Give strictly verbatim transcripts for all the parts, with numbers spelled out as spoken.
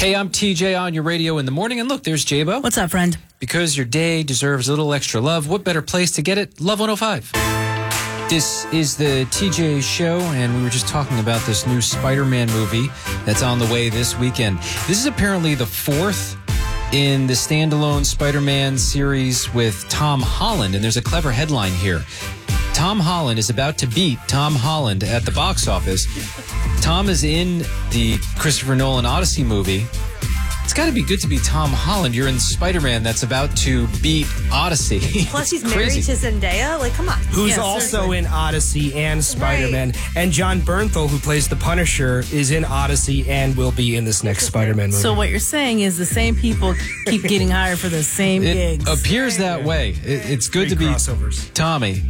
Hey, I'm T J on your radio in the morning. And look, there's J-Bo. What's up, friend? Because your day deserves a little extra love, what better place to get it? Love one oh five. This is the T J Show, and we were just talking about this new Spider-Man movie that's on the way this weekend. This is apparently the fourth in the standalone Spider-Man series with Tom Holland, and there's a clever headline here. Tom Holland is about to beat Tom Holland at the box office. Tom is in the Christopher Nolan Odyssey movie. It's got to be good to be Tom Holland. You're in Spider-Man that's about to beat Odyssey. Plus, he's married to Zendaya. Like, come on. Who's Yeah, also seriously. in Odyssey and Spider-Man. Right. And John Bernthal, who plays the Punisher, is in Odyssey and will be in this next Spider-Man movie. So what you're saying is the same people keep getting hired for the same It gigs. appears that way. It, it's good Big to be crossovers. Tommy.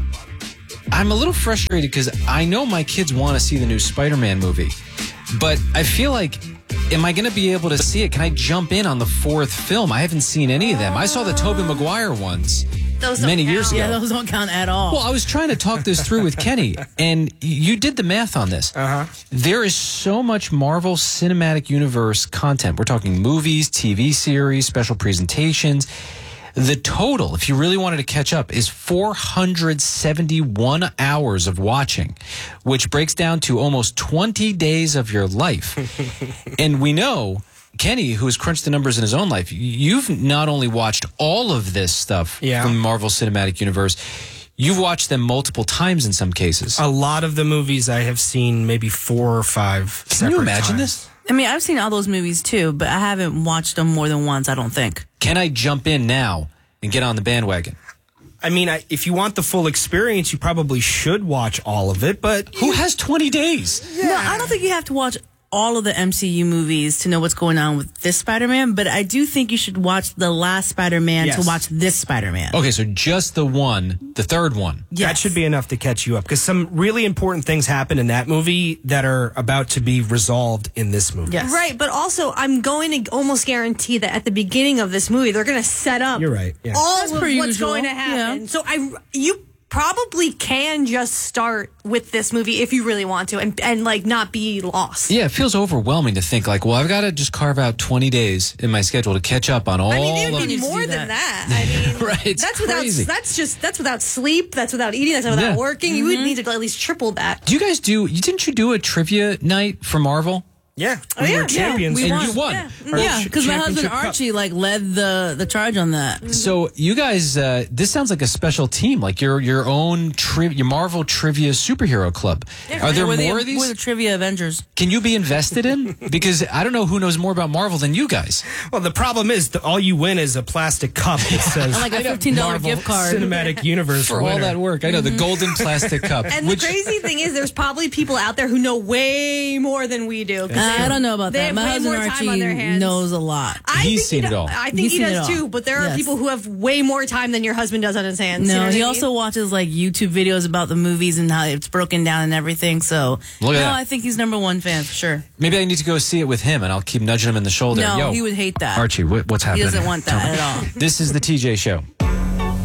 I'm a little frustrated because I know my kids want to see the new Spider-Man movie, but I feel like, am I going to be able to see it? Can I jump in on the fourth film? I haven't seen any of them. I saw the Tobey Maguire ones Those don't many count. years ago. yeah, those don't count at all. Well, I was trying to talk this through with Kenny, and you did the math on this. Uh-huh. There is so much Marvel Cinematic Universe content. We're talking movies, T V series, special presentations. The total, if you really wanted to catch up, is four hundred seventy-one hours of watching, which breaks down to almost twenty days of your life. And we know, Kenny, who has crunched the numbers in his own life, you've not only watched all of this stuff Yeah. from Marvel Cinematic Universe, you've watched them multiple times in some cases. A lot of the movies I have seen maybe four or five Can you separate imagine times. this? I mean, I've seen all those movies too, but I haven't watched them more than once, I don't think. Can I jump in now and get on the bandwagon? I mean, I, if you want the full experience, you probably should watch all of it, but Who has twenty days? No, I don't think you have to watch all of the M C U movies to know what's going on with this Spider-Man, but I do think you should watch the last Spider-Man Yes. to watch this Spider-Man. Okay, so just the one, the third one. Yes. that should be enough to catch you up because some really important things happen in that movie that are about to be resolved in this movie. Yes. Right, but also I'm going to almost guarantee that at the beginning of this movie, they're going to set up You're right, yeah. all That's of per what's usual, going to happen. yeah. So I, you probably can just start with this movie if you really want to and, and like not be lost. Yeah, it feels overwhelming to think like, well, I've got to just carve out twenty days in my schedule to catch up on all I mean, it of would be need to more do than that. that. I mean, Right, it's that's crazy. without that's just that's without sleep. That's without eating. That's without Yeah. working. You would need to at least triple that. Do you guys do, you didn't you do a trivia night for Marvel? Yeah, Oh, we yeah, were champions. we And won. you won. Yeah. Our Yeah, ch- because my husband championship cup. Archie like led the the charge on that. So you guys, uh, this sounds like a special team, like your your own tri- your Marvel Trivia Superhero Club. Are there We're the- more of We're these? the Trivia Avengers. Can you be invested in? Because I don't know who knows more about Marvel than you guys. Well, the problem is that all you win is a plastic cup that says Like a fifteen dollar Marvel gift card. Cinematic Universe For all winner. that work, I know the golden plastic cup. And which, the crazy thing is, there's probably people out there who know way more than we do. 'cause they I have- don't know about they that. have My way husband more time Archie on their hands. knows a lot. I He's think seen he it do- all. I think He's he seen it does all. too, but there are Yes. people who have way more time than your husband does on his hands. You know No, what he I also mean? watches like YouTube videos about the movies and how it's broken down and everything. So, Look at no, that. I think he's number one fan for sure. Maybe I need to go see it with him, and I'll keep nudging him in the shoulder. No, Yo, he would hate that. Archie, what, what's He happening? doesn't want that at all. This is the T J Show.